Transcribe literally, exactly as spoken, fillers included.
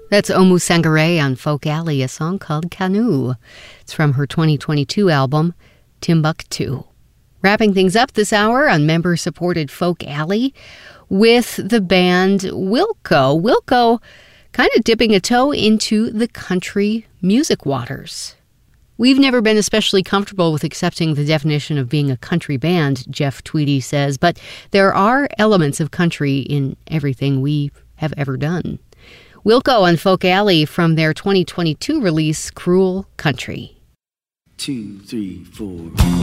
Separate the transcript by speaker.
Speaker 1: That's Omu Sangare on Folk Alley, a song called Canoe. It's from her twenty twenty-two album, Timbuktu. Wrapping things up this hour on member-supported Folk Alley with the band Wilco. Wilco kind of dipping a toe into the country music waters. We've never been especially comfortable with accepting the definition of being a country band, Jeff Tweedy says, but there are elements of country in everything we have ever done. Wilco on Folk Alley from their twenty twenty-two release, Cruel Country.
Speaker 2: Two, three, four.